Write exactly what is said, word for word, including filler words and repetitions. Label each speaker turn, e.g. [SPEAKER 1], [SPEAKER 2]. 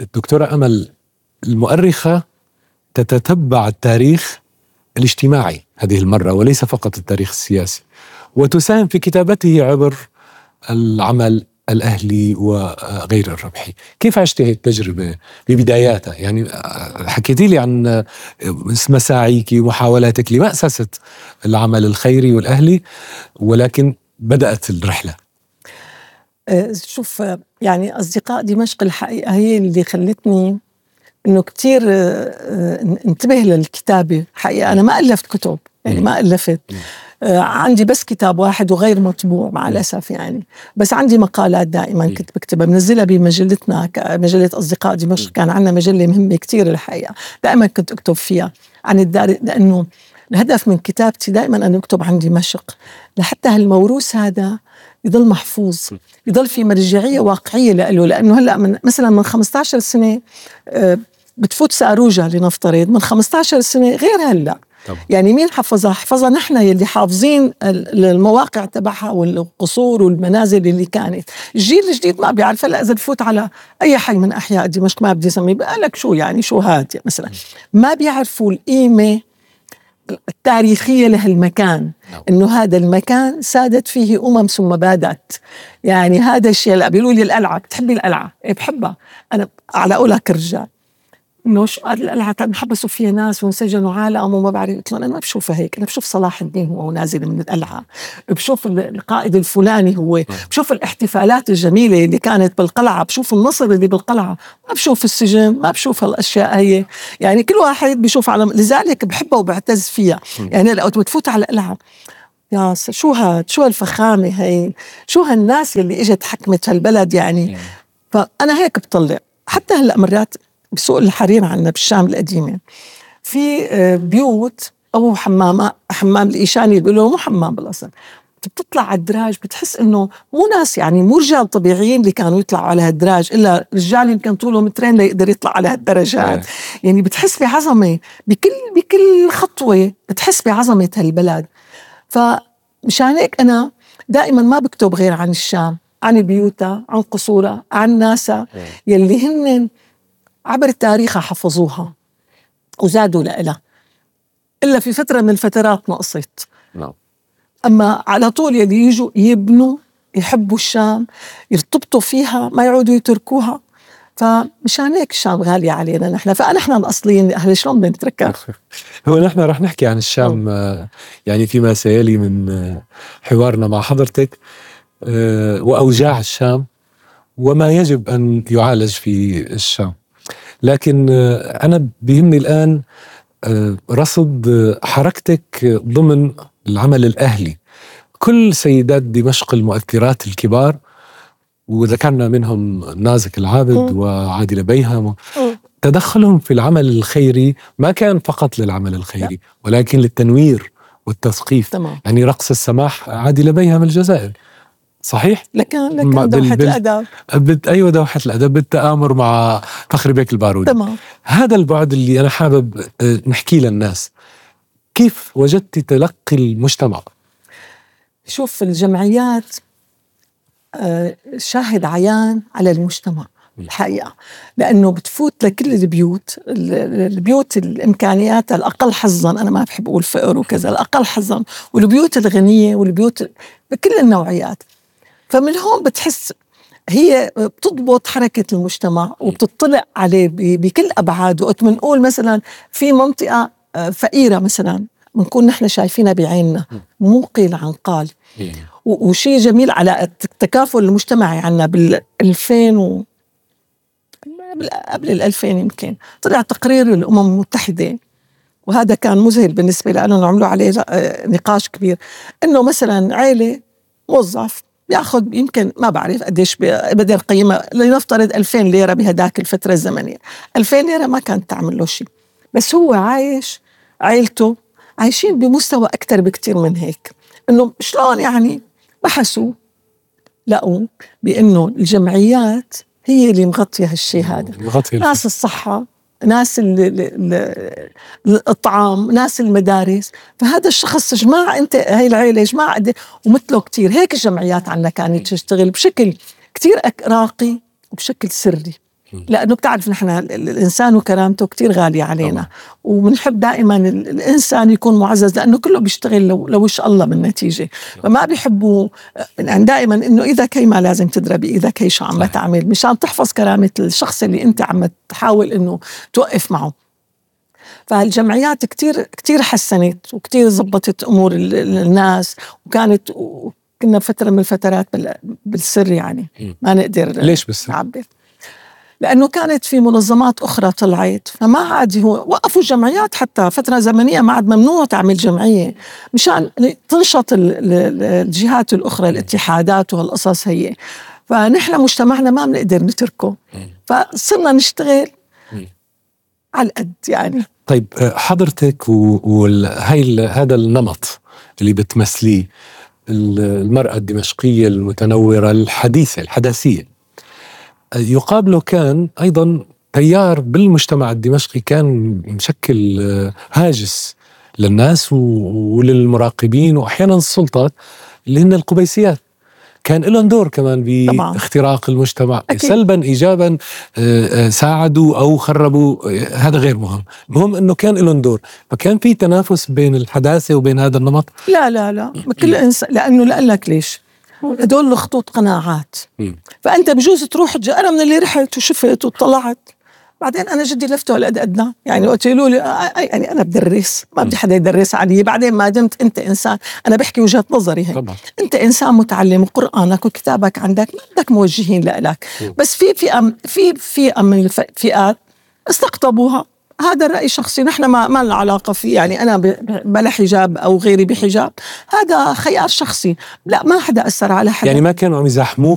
[SPEAKER 1] الدكتورة أمل المؤرخة تتتبع التاريخ الاجتماعي هذه المرة وليس فقط التاريخ السياسي، وتساهم في كتابته عبر العمل الأهلي وغير الربحي. كيف عشت هذه التجربة ببداياتها؟ يعني حكيتي لي عن مساعيك ومحاولاتك لمأسسة العمل الخيري والأهلي، ولكن بدأت الرحلة.
[SPEAKER 2] شوف، يعني أصدقاء دمشق الحقيقة هي اللي خلتني إنه كتير انتبه للكتابة. حقيقة أنا ما ألفت كتب، يعني ما ألفت، عندي بس كتاب واحد وغير مطبوع مع الأسف يعني، بس عندي مقالات دائما كنت بكتبها بنزلها بمجلتنا، مجلة أصدقاء دمشق. كان عندنا مجلة مهمة كتير الحقيقة، دائما كنت أكتب فيها عن الدار، لأنه الهدف من كتابتي دائما أن أكتب عن دمشق لحتى هالموروث هذا يضل محفوظ، يضل في مرجعية واقعية له. لأنه هلأ من مثلا من خمسة عشر سنة بتفوت ساروجا لنفترض، من خمسة عشر سنة غير هلأ. طبعا. يعني مين حفظها؟ حفظها نحن يلي حافظين المواقع تبعها والقصور والمنازل اللي كانت. الجيل الجديد ما بيعرف. هلا إذا بفوت على أي حي من أحياء دمشق ما بدي أسميه، بقالك شو يعني شو هاد مثلا، ما بيعرفوا القيمة التاريخية لهالمكان. نعم. إنه هذا المكان سادت فيه أمم ثم بادت. يعني هذا الشيء. لا بيقولوا لي القلعة، بتحبي القلعة؟ إيه بحبها أنا على قولها كرجال. إنه شو القلعة انحبسوا فيها ناس وانسجنوا عالم وما بعرف. قلت له أنا ما بشوفها هيك، أنا بشوف صلاح الدين هو نازل من القلعة، بشوف القائد الفلاني هو، بشوف الاحتفالات الجميلة اللي كانت بالقلعة، بشوف النصر اللي بالقلعة، ما بشوف السجن، ما بشوف هالأشياء هي. يعني كل واحد بيشوف على، لذلك بحبها وبعتز فيها. يعني لو بتفوت على القلعة، يا شو هاد، شو هالفخامة هي، شو هالناس اللي اجت حكمت هالبلد يعني. فأنا هيك بطلع. حتى هلأ مرات بسوق الحرير عنا بالشام القديمة في بيوت أو حمامات، حمام الإيشاني بيقولوا مو حمام بالأصل، بتطلع على الدراج بتحس إنه مو ناس، يعني مو رجال طبيعيين اللي كانوا يطلعوا على هالدراج، إلا رجال يمكن طوله مترين ليقدر يطلع على هالدرجات. يعني بتحس بعظمة بكل بكل خطوة، بتحس بعظمة هالبلد. فمشان هيك أنا دائما ما بكتب غير عن الشام، عن بيوتها، عن قصورها، عن ناسها يلي هن عبر التاريخ حفظوها وزادوا لها، إلا في فترة من الفترات نقصت.
[SPEAKER 1] نعم.
[SPEAKER 2] أما على طول يلي يجوا يبنوا، يحبوا الشام، يرتبطوا فيها، ما يعودوا يتركوها. فمشان هيك الشام غالية علينا نحن، فنحن الأصليين أهل شلون بدنا نتركها.
[SPEAKER 1] هو نحن رح نحكي عن الشام أوه. يعني فيما سيلي من حوارنا مع حضرتك، وأوجاع الشام وما يجب أن يعالج في الشام. لكن أنا بيهمني الآن رصد حركتك ضمن العمل الأهلي. كل سيدات دمشق المؤثرات الكبار، وذكرنا منهم نازك العابد م. وعادلة بيهم، م. تدخلهم في العمل الخيري ما كان فقط للعمل الخيري، لا. ولكن للتنوير والتثقيف. تمام. يعني رقص السماح عادلة بيهم الجزائر، صحيح؟
[SPEAKER 2] لكن لكن دوحة بال... الأدب
[SPEAKER 1] بال... أيوة دوحة الأدب بالتآمر مع فخر بيك البارودي.
[SPEAKER 2] تمام.
[SPEAKER 1] هذا البعد اللي أنا حابب نحكي للناس. كيف وجدت تلقي المجتمع؟
[SPEAKER 2] شوف، الجمعيات شاهد عيان على المجتمع الحقيقة، لأنه بتفوت لكل البيوت، البيوت الإمكانيات الأقل حظاً، أنا ما بحب أقول فقر وكذا، الأقل حظاً، والبيوت الغنية والبيوت بكل النوعيات. فمن هون بتحس هي بتضبط حركة المجتمع وبتطلع عليه بكل أبعاد. وقت منقول مثلا في منطقة فقيرة مثلا، بنكون نحن شايفينها بعيننا، مو قيل عن قال. وشيء جميل على التكافل المجتمعي عنا بالألفين و قبل الألفين يمكن طلع تقرير الأمم المتحدة، وهذا كان مذهل بالنسبة لأنه عملوا عليه نقاش كبير. إنه مثلا عائلة موظف ياخذ يمكن ما بعرف قديش بدنا نقيمها، لنفترض ألفين ليرة بهداك الفترة الزمنية. ألفين ليرة ما كانت تعمل له شيء، بس هو عايش، عائلته عايشين بمستوى أكتر بكتير من هيك. إنه شلون يعني؟ بحثوا لقوا بأنه الجمعيات هي اللي مغطية هالشيء هذا. ناس الصحة، ناس الطعام، ناس المدارس. فهذا الشخص جماعة، أنت هاي العيلة جماعة ومثله كتير. هيك الجمعيات عنا كانت تشتغل بشكل كتير راقي وبشكل سري. لأنه بتعرف نحن الإنسان وكرامته كتير غالية علينا، وبنحب دائما الإنسان يكون معزز لأنه كله بيشتغل لو لوش الله بالنتيجة. فما بيحبوا يعني دائما إنه إذا كي ما لازم تضربي، إذا كي شو عم تعمل مشان تحفظ كرامة الشخص اللي أنت عم تحاول إنه توقف معه. فالجمعيات كتير كتير حسنت وكتير زبطت أمور الناس، وكانت كنا فترة من الفترات بالسر يعني ما نقدر
[SPEAKER 1] ليش بالسر؟
[SPEAKER 2] نعبر، لأنه كانت في منظمات أخرى طلعت فما عاد هو وقفوا الجمعيات حتى فترة زمنية، ما عاد ممنوع تعمل جمعية مشان تنشط الجهات الأخرى الاتحادات وهالقصص هي. فنحن مجتمعنا ما بنقدر نتركه، فصرنا نشتغل على القد يعني.
[SPEAKER 1] طيب حضرتك وهي هذا النمط اللي بتمثليه، المرأة الدمشقية المتنورة الحديثة الحداثية، يقابله كان أيضا تيار بالمجتمع الدمشقي كان مشكل هاجس للناس وللمراقبين وأحيانا السلطات اللي هن القبيسيات، كان لهم دور كمان باختراق المجتمع. أكيد. سلبا إيجابا ساعدوا أو خربوا هذا غير مهم، المهم أنه كان لهم دور. فكان في تنافس بين الحداثة وبين هذا النمط؟
[SPEAKER 2] لا لا لا كل إنسان، لأنه لأقلك ليش هدول خطوط قناعات. م. فأنت بجوز تروح أنا من اللي رحت وشفت وطلعت، بعدين أنا جدي لفته على قد أدنى يعني قلتوا لي يعني أنا بدرس ما بدي حدا يدرس علي. بعدين ما دمت أنت إنسان، أنا بحكي وجهة نظري هي، طبعا. أنت إنسان متعلم وقرآنك وكتابك عندك، ما بدك موجهين لك. بس في فئة في فئة من الفئات استقطبوها، هذا الرأي الشخصي، نحن ما ما لنا علاقة فيه يعني. أنا بلا حجاب أو غيري بحجاب، هذا خيار شخصي، لا ما حدا أثر على حدا
[SPEAKER 1] يعني. ما كانوا عم يزاحموك